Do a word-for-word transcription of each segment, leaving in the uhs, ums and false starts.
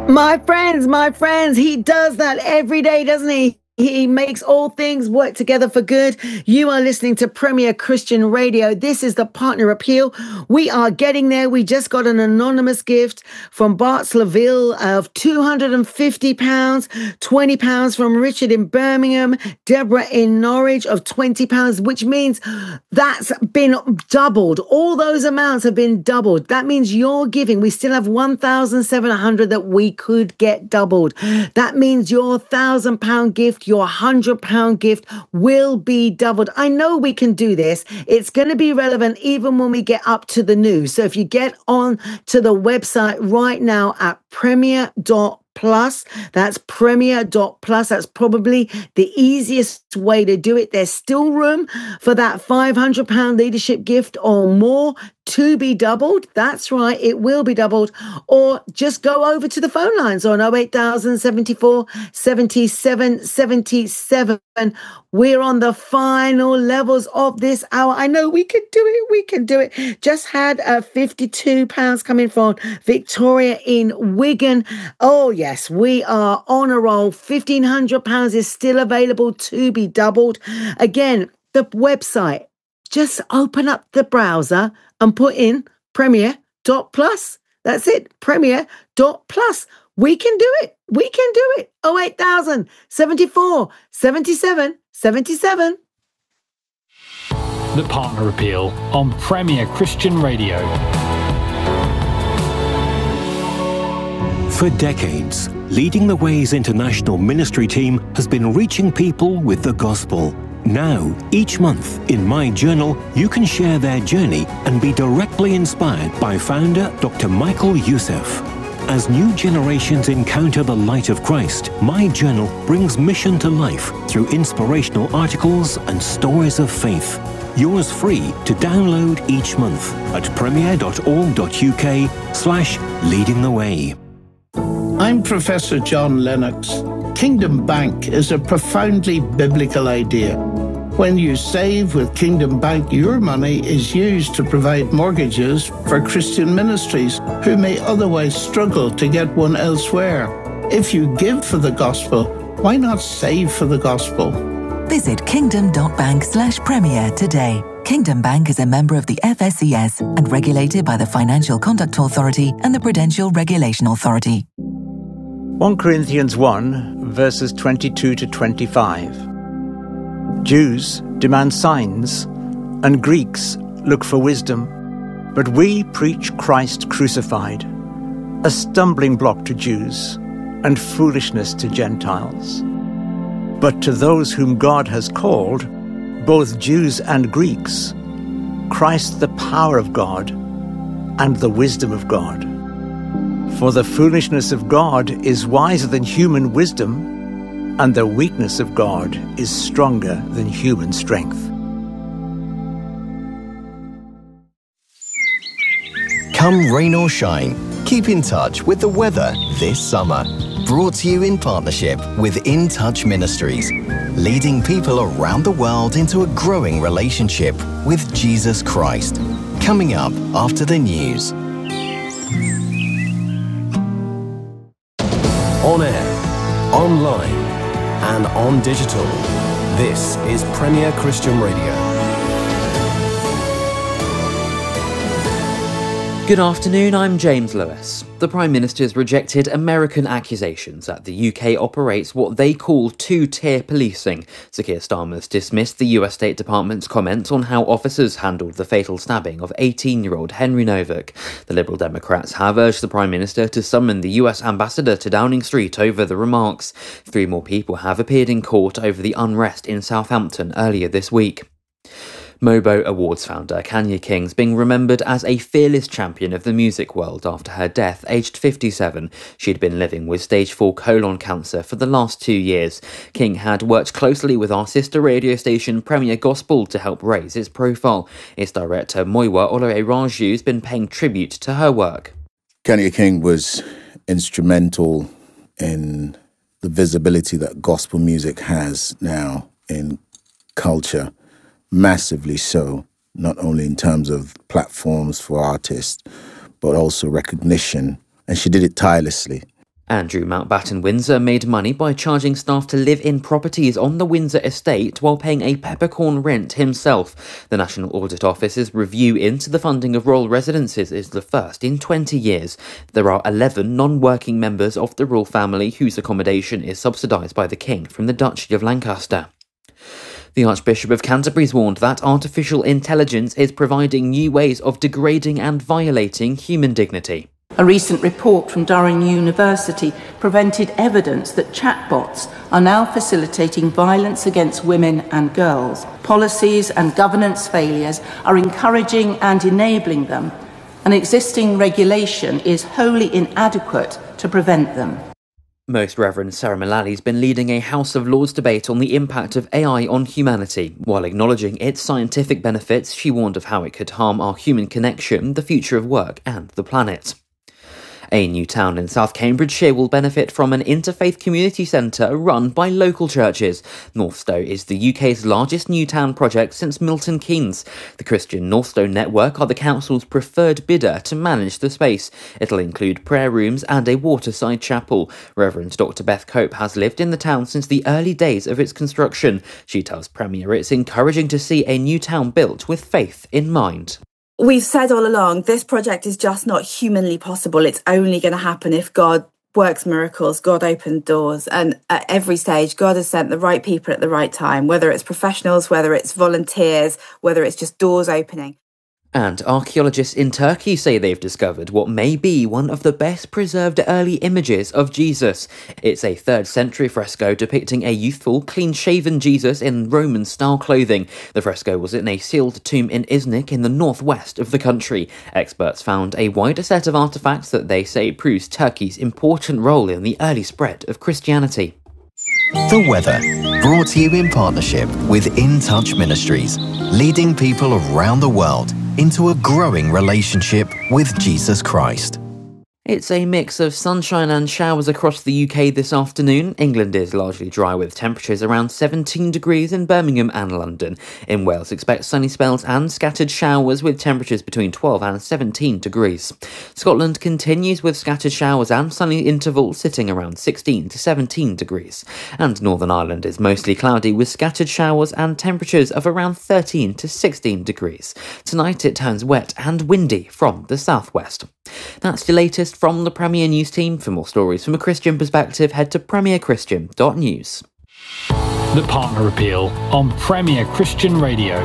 My friends, my friends, he does that every day, doesn't he? He makes all things work together for good. You are listening to Premier Christian Radio. This is the Partner Appeal. We are getting there. We just got an anonymous gift from Bart Slaville of two hundred fifty pounds, twenty pounds from Richard in Birmingham, Deborah in Norwich of twenty pounds, which means that's been doubled. All those amounts have been doubled. That means you're giving. We still have one thousand seven hundred that we could get doubled. That means your one thousand pound gift, your one hundred pound gift will be doubled. I know we can do this. It's going to be relevant even when we get up to the news. So if you get on to the website right now at premier dot plus, that's premier dot plus. That's probably the easiest way to do it. There's still room for that five hundred pound leadership gift or more to be doubled. That's right, it will be doubled. Or just go over to the phone lines on oh eight thousand seventy-four seventy-seven seventy-seven. We're on the final levels of this hour. I know we can do it. We can do it. Just had uh, fifty-two pounds coming from Victoria in Wigan. Oh, yes, we are on a roll. fifteen hundred pounds is still available to be doubled. Again, the website, just open up the browser and put in premier dot plus. That's it, premier dot plus. We can do it. We can do it. oh eight thousand seventy-four seventy-seven seventy-seven. The Partner Appeal on Premier Christian Radio. For decades, Leading the Way's international ministry team has been reaching people with the gospel. Now, each month, in My Journal, you can share their journey and be directly inspired by founder Doctor Michael Youssef. As new generations encounter the light of Christ, My Journal brings mission to life through inspirational articles and stories of faith. Yours free to download each month at premier dot org dot U K slash leading the way. I'm Professor John Lennox. Kingdom Bank is a profoundly biblical idea. When you save with Kingdom Bank, your money is used to provide mortgages for Christian ministries who may otherwise struggle to get one elsewhere. If you give for the gospel, why not save for the gospel? Visit kingdom dot bank slash premier today. Kingdom Bank is a member of the F S C S and regulated by the Financial Conduct Authority and the Prudential Regulation Authority. First Corinthians one, verses twenty-two to twenty-five. Jews demand signs, and Greeks look for wisdom, but we preach Christ crucified, a stumbling block to Jews and foolishness to Gentiles. But to those whom God has called, both Jews and Greeks, Christ the power of God and the wisdom of God. For the foolishness of God is wiser than human wisdom, and the weakness of God is stronger than human strength. Come rain or shine, keep in touch with the weather this summer. Brought to you in partnership with In Touch Ministries, leading people around the world into a growing relationship with Jesus Christ. Coming up after the news. On air, online, and on digital. This is Premier Christian Radio. Good afternoon, I'm James Lewis. The Prime Minister's rejected American accusations that the U K operates what they call two-tier policing. Sir Keir Starmer's dismissed the U S State Department's comments on how officers handled the fatal stabbing of eighteen-year-old Henry Novick. The Liberal Democrats have urged the Prime Minister to summon the U S ambassador to Downing Street over the remarks. Three more people have appeared in court over the unrest in Southampton earlier this week. Mobo Awards founder Kanya King's being remembered as a fearless champion of the music world after her death, aged fifty-seven. She'd been living with stage four colon cancer for the last two years. King had worked closely with our sister radio station Premier Gospel to help raise its profile. Its director Moiwa Olore-Raju has been paying tribute to her work. Kanya King was instrumental in the visibility that gospel music has now in culture. Massively so, not only in terms of platforms for artists, but also recognition. And she did it tirelessly. Andrew Mountbatten Windsor made money by charging staff to live in properties on the Windsor estate while paying a peppercorn rent himself. The National Audit Office's review into the funding of royal residences is the first in twenty years. There are eleven non-working members of the royal family whose accommodation is subsidised by the King from the Duchy of Lancaster. The Archbishop of Canterbury's warned that artificial intelligence is providing new ways of degrading and violating human dignity. A recent report from Durham University presented evidence that chatbots are now facilitating violence against women and girls. Policies and governance failures are encouraging and enabling them, and existing regulation is wholly inadequate to prevent them. Most Reverend Sarah Mullally's been leading a House of Lords debate on the impact of A I on humanity. While acknowledging its scientific benefits, she warned of how it could harm our human connection, the future of work, and the planet. A new town in South Cambridgeshire will benefit from an interfaith community centre run by local churches. Northstowe is the U K's largest new town project since Milton Keynes. The Christian Northstowe Network are the council's preferred bidder to manage the space. It'll include prayer rooms and a waterside chapel. Reverend Doctor Beth Cope has lived in the town since the early days of its construction. She tells Premier it's encouraging to see a new town built with faith in mind. We've said all along, this project is just not humanly possible. It's only going to happen if God works miracles, God opens doors. And at every stage, God has sent the right people at the right time, whether it's professionals, whether it's volunteers, whether it's just doors opening. And archaeologists in Turkey say they've discovered what may be one of the best preserved early images of Jesus. It's a third century fresco depicting a youthful, clean-shaven Jesus in Roman-style clothing. The fresco was in a sealed tomb in Iznik in the northwest of the country. Experts found a wider set of artefacts that they say proves Turkey's important role in the early spread of Christianity. The weather, brought to you in partnership with In Touch Ministries, leading people around the world into a growing relationship with Jesus Christ. It's a mix of sunshine and showers across the U K this afternoon. England is largely dry with temperatures around seventeen degrees in Birmingham and London. In Wales, expect sunny spells and scattered showers with temperatures between twelve and seventeen degrees. Scotland continues with scattered showers and sunny intervals sitting around sixteen to seventeen degrees. And Northern Ireland is mostly cloudy with scattered showers and temperatures of around thirteen to sixteen degrees. Tonight it turns wet and windy from the southwest. That's the latest from the Premier News team. For more stories from a Christian perspective, head to premier christian dot news. The Partner Appeal on Premier Christian Radio.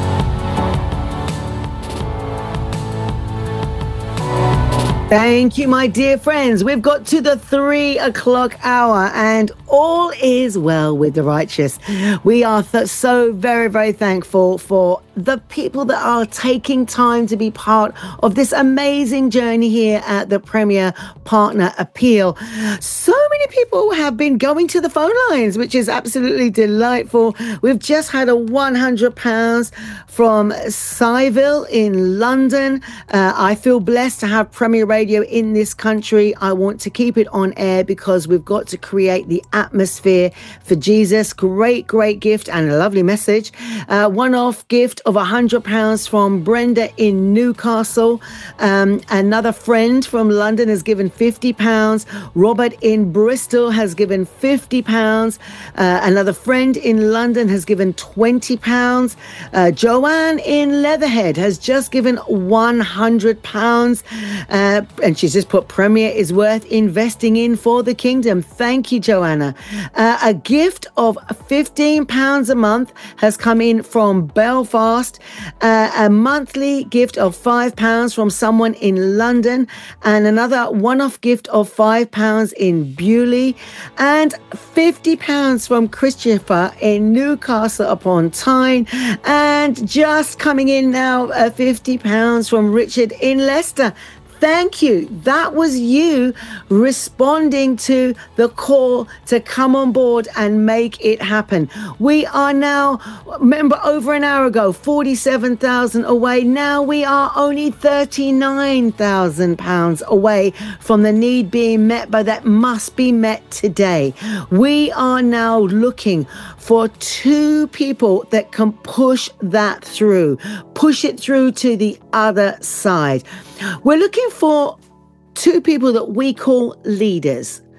Thank you, my dear friends. We've got to the three o'clock hour and all is well with the righteous. We are th- so very, very thankful for the people that are taking time to be part of this amazing journey here at the Premier Partner Appeal. So many people have been going to the phone lines, which is absolutely delightful. We've just had a one hundred pounds from Cyville in London. Uh, I feel blessed to have Premier Radio in this country. I want to keep it on air because we've got to create the atmosphere for Jesus. Great, great gift and a lovely message. Uh, one-off gift of one hundred pounds from Brenda in Newcastle. Um, another friend from London has given fifty pounds. Robert in Bristol has given fifty pounds. Uh, another friend in London has given twenty pounds. Uh, Joanne in Leatherhead has just given one hundred pounds. Uh, and she's just put Premier is worth investing in for the kingdom. Thank you, Joanna. Uh, a gift of fifteen pounds a month has come in from Belfast. Uh, a monthly gift of five pounds from someone in London. And another one-off gift of five pounds in Bewley. And fifty pounds from Christopher in Newcastle upon Tyne. And just coming in now, uh, fifty pounds from Richard in Leicester. Thank you. That was you responding to the call to come on board and make it happen. We are now, remember over an hour ago, forty-seven thousand away. Now we are only thirty-nine thousand pounds away from the need being met, but that must be met today. We are now looking for two people that can push that through, push it through to the other side. We're looking for two people that we call leaders.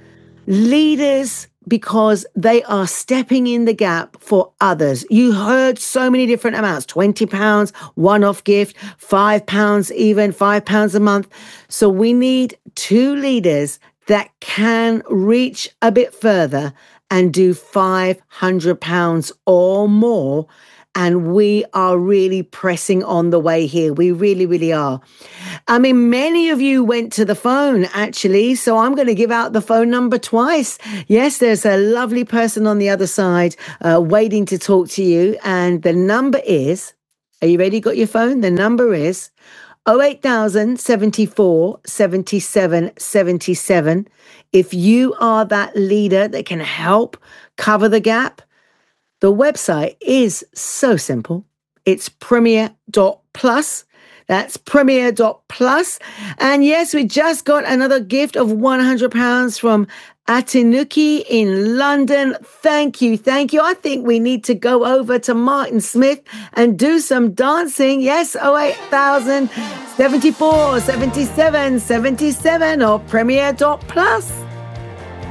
Leaders, because they are stepping in the gap for others. You heard so many different amounts, twenty pounds, one-off gift, five pounds even, five pounds a month. So we need two leaders that can reach a bit further and do five hundred pounds or more. And we are really pressing on the way here. We really, really are. I mean, many of you went to the phone, actually. So I'm going to give out the phone number twice. Yes, there's a lovely person on the other side uh, waiting to talk to you. And the number is, are you ready? Got your phone? The number is oh eight thousand, seventy-four, seventy-seven, seventy-seven. If you are that leader that can help cover the gap, the website is so simple. It's premier dot plus. That's premier dot plus. And yes, we just got another gift of one hundred pounds from Atinuki in London. Thank you. Thank you. I think we need to go over to Martin Smith and do some dancing. Yes, oh eight thousand, seventy-four, seventy-seven, seventy-seven or premier dot plus.